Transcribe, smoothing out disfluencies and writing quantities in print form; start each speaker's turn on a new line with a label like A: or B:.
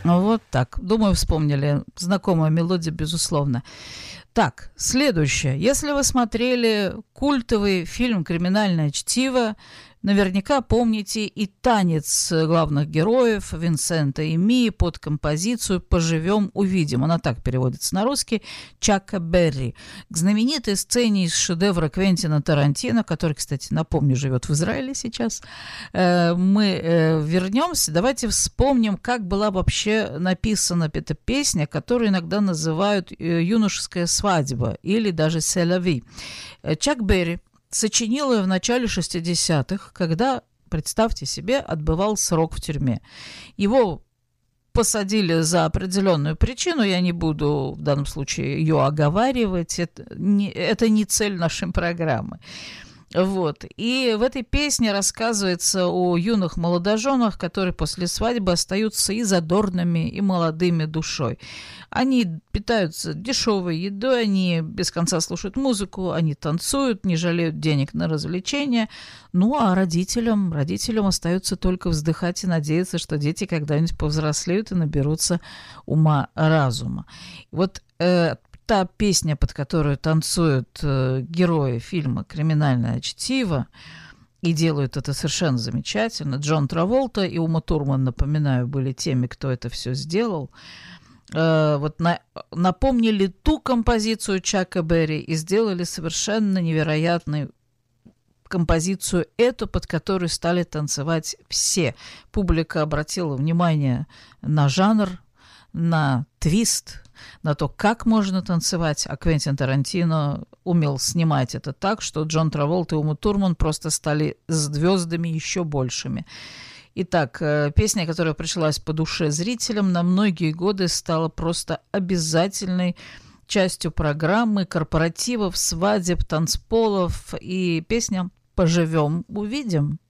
A: Вот так. Думаю, вспомнили. Знакомая мелодия, безусловно. Так, следующее. Если вы смотрели культовый фильм «Криминальное чтиво», наверняка помните и танец главных героев Винсента и Мии под композицию «Поживем, увидим». Она так переводится на русский. Чака Берри. К знаменитой сцене из шедевра Квентина Тарантино, который, кстати, напомню, живет в Израиле сейчас, мы вернемся. Давайте вспомним, как была вообще написана эта песня, которую иногда называют «Юношеская свадьба» или даже «Селави». Чак Берри сочинил ее в начале 60-х, когда, представьте себе, отбывал срок в тюрьме. Его посадили за определенную причину, я не буду в данном случае ее оговаривать, это не цель нашей программы. Вот. И в этой песне рассказывается о юных молодоженах, которые после свадьбы остаются и задорными, и молодыми душой. Они питаются дешевой едой, они без конца слушают музыку, они танцуют, не жалеют денег на развлечения. Ну, а родителям остается только вздыхать и надеяться, что дети когда-нибудь повзрослеют и наберутся ума-разума. Вот та песня, под которую танцуют герои фильма «Криминальное чтиво», и делают это совершенно замечательно. Джон Траволта и Ума Турман, напоминаю, были теми, кто это все сделал. Вот напомнили ту композицию Чака Берри и сделали совершенно невероятную композицию эту, под которую стали танцевать все. Публика обратила внимание на жанр, на твист, на то, как можно танцевать, а Квентин Тарантино умел снимать это так, что Джон Траволта и Ума Турман просто стали звездами еще большими. Итак, песня, которая пришлась по душе зрителям, на многие годы стала просто обязательной частью программы, корпоративов, свадеб, танцполов, и песня «Поживем, увидим».